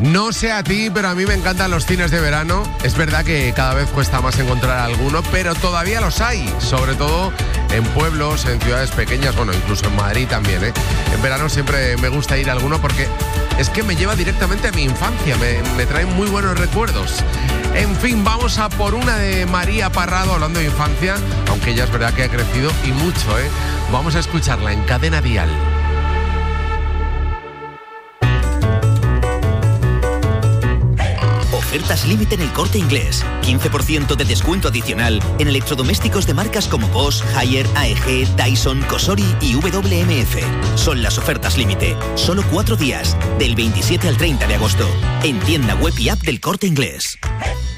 No sé a ti, pero a mí me encantan los cines de verano. Es verdad que cada vez cuesta más encontrar alguno, pero todavía los hay, sobre todo en pueblos, en ciudades pequeñas, bueno, incluso en Madrid también, ¿eh? En verano siempre me gusta ir a alguno porque es que me lleva directamente a mi infancia, me trae muy buenos recuerdos. En fin, vamos a por una de María Parrado hablando de infancia, aunque ella es verdad que ha crecido y mucho, ¿eh? Vamos a escucharla en Cadena Dial. Ofertas límite en El Corte Inglés. 15% de descuento adicional en electrodomésticos de marcas como Bosch, Haier, AEG, Dyson, Cosori y WMF. Son las ofertas límite. Solo 4 días, del 27 al 30 de agosto. En tienda web y app del Corte Inglés.